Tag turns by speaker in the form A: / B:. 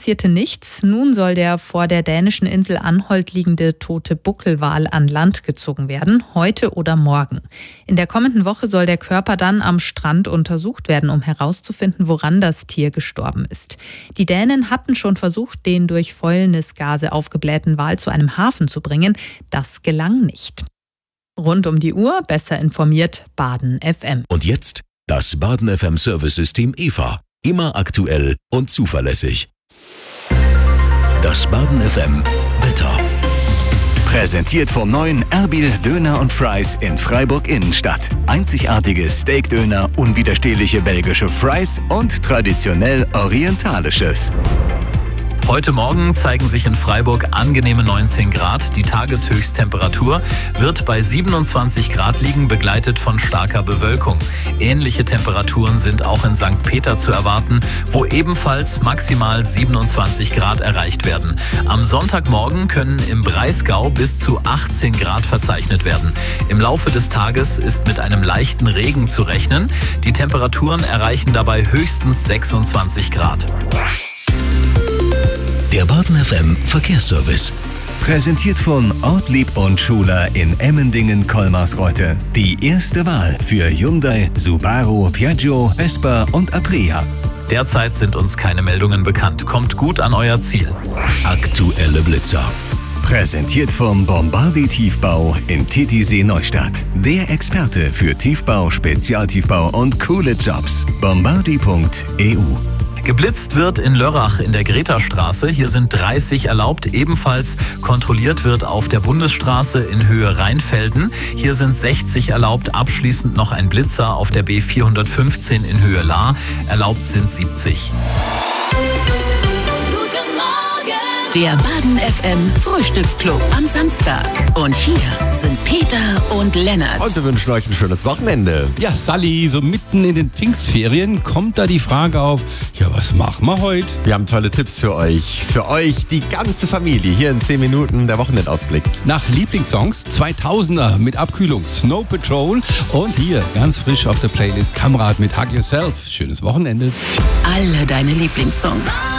A: passierte nichts. Nun soll der vor der dänischen Insel Anholt liegende tote Buckelwal an Land gezogen werden, heute oder morgen. In der kommenden Woche soll der Körper dann am Strand untersucht werden, um herauszufinden, woran das Tier gestorben ist. Die Dänen hatten schon versucht, den durch Fäulnisgase aufgeblähten Wal zu einem Hafen zu bringen. Das gelang nicht. Rund um die Uhr, besser informiert, Baden FM.
B: Und jetzt das Baden FM Service-System EVA. Immer aktuell und zuverlässig. Das Baden FM Wetter. Präsentiert vom neuen Erbil Döner und Fries in Freiburg Innenstadt. Einzigartige Steakdöner, unwiderstehliche belgische Fries und traditionell orientalisches.
C: Heute Morgen zeigen sich in Freiburg angenehme 19 Grad. Die Tageshöchsttemperatur wird bei 27 Grad liegen, begleitet von starker Bewölkung. Ähnliche Temperaturen sind auch in St. Peter zu erwarten, wo ebenfalls maximal 27 Grad erreicht werden. Am Sonntagmorgen können im Breisgau bis zu 18 Grad verzeichnet werden. Im Laufe des Tages ist mit einem leichten Regen zu rechnen. Die Temperaturen erreichen dabei höchstens 26 Grad.
B: Der Baden FM Verkehrsservice. Präsentiert von Ortlieb und Schuler in Emmendingen-Kolmarsreuth. Die erste Wahl für Hyundai, Subaru, Piaggio, Vespa und Aprilia.
C: Derzeit sind uns keine Meldungen bekannt. Kommt gut an euer Ziel.
B: Aktuelle Blitzer. Präsentiert vom Bombardi Tiefbau in Titisee Neustadt. Der Experte für Tiefbau, Spezialtiefbau und coole Jobs. Bombardi.eu.
C: Geblitzt wird in Lörrach in der Gretastraße. Hier sind 30 erlaubt. Ebenfalls kontrolliert wird auf der Bundesstraße in Höhe Rheinfelden. Hier sind 60 erlaubt. Abschließend noch ein Blitzer auf der B415 in Höhe Lahr. Erlaubt sind 70.
D: Der Baden FM Frühstücksclub am Samstag. Und hier sind Peter und Lennart.
E: Und wir wünschen euch ein schönes Wochenende.
F: Ja, Sally, so mitten in den Pfingstferien kommt da die Frage auf, ja, was machen wir heute?
E: Wir haben tolle Tipps für euch. Für euch, die ganze Familie. Hier in 10 Minuten der Wochenendausblick.
F: Nach Lieblingssongs 2000er mit Abkühlung Snow Patrol. Und hier ganz frisch auf der Playlist Kamerad mit Hug Yourself. Schönes Wochenende.
D: Alle deine Lieblingssongs.